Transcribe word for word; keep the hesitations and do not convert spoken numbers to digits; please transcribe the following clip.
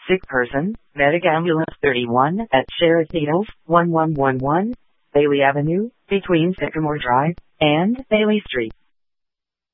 Sick person, Medic Ambulance thirty-one at Sheridan, one one one one, Bailey Avenue, between Sycamore Drive and Bailey Street.